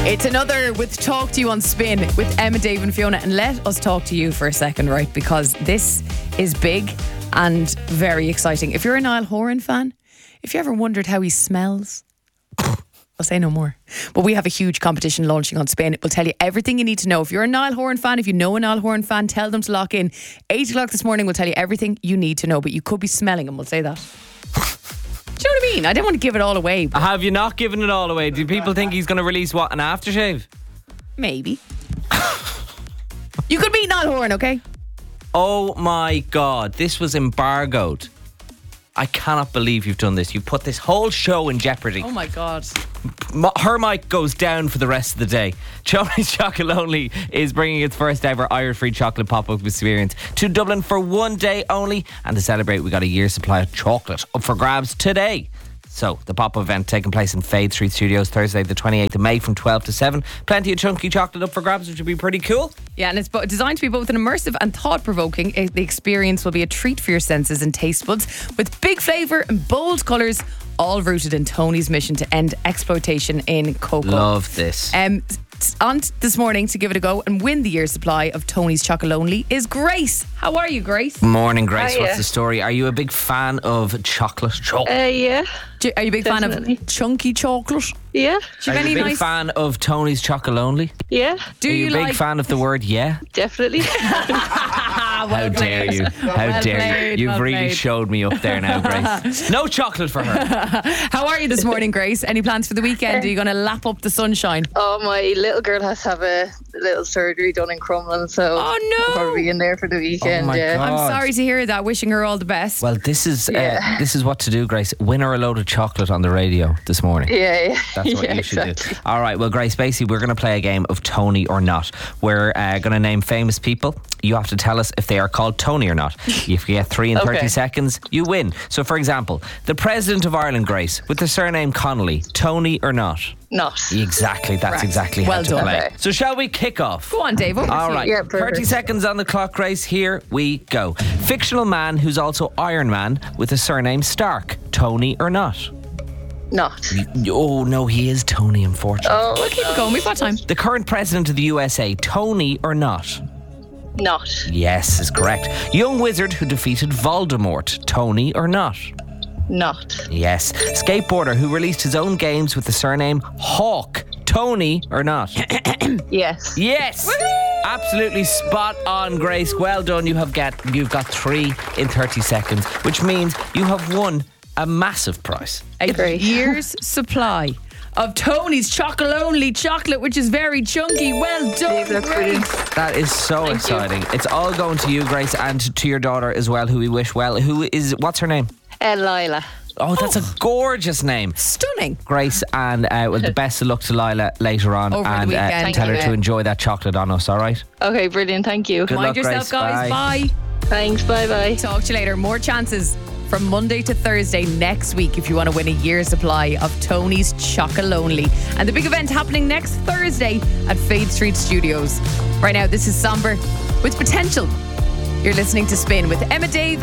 It's another with Talk to You on Spin with Emma, Dave and Fiona. And let us talk to you for a second, right? Because this is big and very exciting. If you're a Niall Horan fan, if you ever wondered how he smells, I'll say no more. But we have a huge competition launching on Spin. It will tell you everything you need to know. If you're a Niall Horan fan, if you know a Niall Horan fan, tell them to lock in. 8 o'clock this morning will tell you everything you need to know. But you could be smelling him, we'll say that. Do you know what I mean? I didn't want to give it all away. But Have you not given it all away? Do people think he's going to release what, an aftershave? maybe. You could meet Niall Horan, okay? Oh my God, this was embargoed. I cannot believe you've done this. You put this whole show in jeopardy. Oh my God. Her mic goes down for the rest of the day. Tony's Chocolate Only is bringing its first ever Irish-free chocolate pop-up experience to Dublin for 1 day only. And to celebrate, we got a year's supply of chocolate up for grabs today. So, the pop-up event taking place in Fade Street Studios Thursday the 28th of May from 12 to 7. Plenty of chunky chocolate up for grabs, which would be pretty cool. Yeah, and it's designed to be both an immersive and thought-provoking. The experience will be a treat for your senses and taste buds with big flavour and bold colours, all rooted in Tony's mission to end exploitation in cocoa. Love this. On this morning to give it a go and win the year's supply of Tony's Chocolate Only is Grace. How are you, Grace? Morning, Grace. Hiya. What's the story? Are you a big fan of chocolate? Yeah. Are you a big Definitely. fan of chunky chocolate? Yeah. Do you Are have you any a big nice... fan of Tony's Chocolate Only? Yeah. Do Are you you a big like... fan of the word yeah? Definitely. How dare you? How dare you? You've really showed me up there now, Grace. No chocolate for her. How are you this morning, Grace? Any plans for the weekend? Are you going to lap up the sunshine? Oh, my little girl has to have a little surgery done in Crumlin, so Oh, no. I'll probably be in there for the weekend. my yeah. God. I'm sorry to hear that. Wishing her all the best. Well, this is what to do, Grace. Win her a load of chocolate on the radio this morning. Yeah. That's what yeah, you should exactly. do. All right, well, Grace, basically, we're going to play a game of Tony or not. We're going to name famous people. You have to tell us if they are called Tony or not. If you get 3 in 30 Okay. seconds, you win. So, for example, the President of Ireland, Grace, with the surname Connolly, Tony or not? Not. Exactly, that's Right. exactly how Well to done. play. Okay. So, shall we kick off? Go on, Dave. Over to All you. right, Yeah, 30 perfect. seconds on the clock, Grace. Here we go. Fictional man who's also Iron Man with the surname Stark, Tony or not? Not. Oh, no, he is Tony, unfortunately. Oh, Keep it going. We've got time. The current president of the USA, Tony or not? not. Yes, is correct. Young wizard who defeated Voldemort, Tony or not? Not. Yes. Skateboarder who released his own games with the surname Hawk, Tony or not? Yes. Yes. Absolutely spot on, Grace. Well done. You've got 3 in 30 seconds, which means you have won a massive prize. A Great. year's supply of Tony's Chocolate Only chocolate, which is very chunky. Well done, That's brilliant. Grace. That is so Thank exciting. It's all going to you, Grace, and to your daughter as well, who we wish well. What's her name? Lila. Oh, that's a gorgeous name. Stunning. Grace, and well, the best of luck to Lila later on, Over the and weekend. tell her Thank to you. enjoy that chocolate on us, all right? Okay, brilliant. Thank you. Good Mind luck, yourself, Grace. guys. Bye. Thanks. Bye-bye. Talk to you later. More chances from Monday to Thursday next week if you want to win a year's supply of Tony's Chocolate Only. And the big event happening next Thursday at Fade Street Studios. Right now, this is Somber with Potential. You're listening to Spin with Emma, Dave